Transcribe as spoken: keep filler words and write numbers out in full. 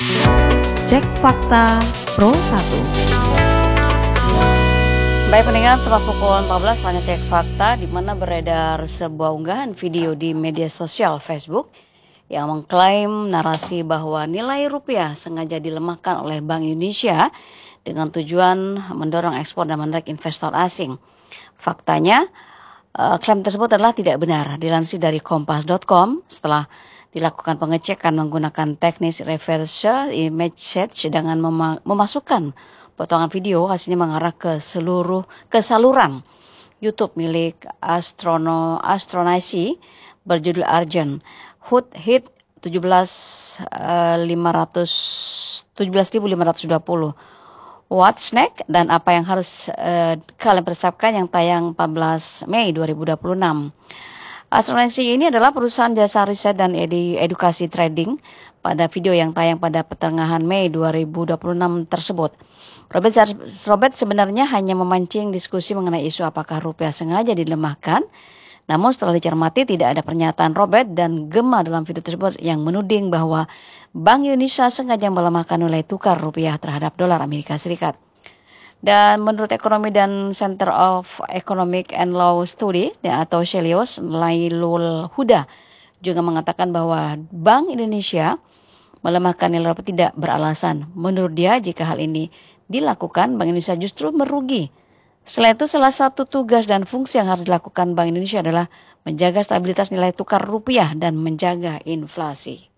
Cek Fakta Pro satu. Baik pendengar, tepat pukul empat belas saatnya Cek Fakta, di mana beredar sebuah unggahan video di media sosial Facebook yang mengklaim narasi bahwa nilai rupiah sengaja dilemahkan oleh Bank Indonesia dengan tujuan mendorong ekspor dan menarik investor asing. Faktanya, uh, klaim tersebut adalah tidak benar. Dilansir dari kompas titik com, setelah dilakukan pengecekan menggunakan teknis reverse image search dengan mema- memasukkan potongan video, hasilnya mengarah ke seluruh ke saluran YouTube milik Astrono Astronasi berjudul Argent Hood Hit tujuh belas ribu lima ratus dua puluh. What's next dan apa yang harus uh, kalian persiapkan, yang tayang empat belas Mei dua ribu dua puluh enam. Astronasi ini adalah perusahaan jasa riset dan edi- edukasi trading. Pada video yang tayang pada pertengahan Mei dua ribu dua puluh enam tersebut, Robert, Robert sebenarnya hanya memancing diskusi mengenai isu apakah rupiah sengaja dilemahkan. Namun setelah dicermati, tidak ada pernyataan Robert dan Gemma dalam video tersebut yang menuding bahwa Bank Indonesia sengaja melemahkan nilai tukar rupiah terhadap dolar Amerika Serikat. Dan menurut Ekonomi dan Center of Economic and Law Study atau Celios, Lailul Huda juga mengatakan bahwa Bank Indonesia melemahkan nilai rupiah tidak beralasan. Menurut dia, jika hal ini dilakukan, Bank Indonesia justru merugi. Selain itu, salah satu tugas dan fungsi yang harus dilakukan Bank Indonesia adalah menjaga stabilitas nilai tukar rupiah dan menjaga inflasi.